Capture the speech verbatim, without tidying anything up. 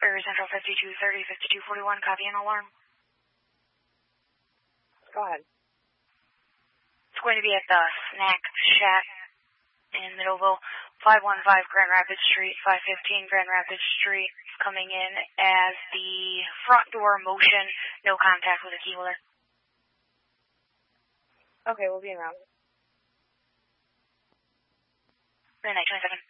Prairie Central fifty-two thirty, fifty-two forty-one, copy and alarm. Go ahead. It's going to be at the Snack Shack in Middleville, five one five Grand Rapids Street, five fifteen Grand Rapids Street, coming in as the front door motion, no contact with the key holder. Okay, we'll be around. Good night, twenty-seven.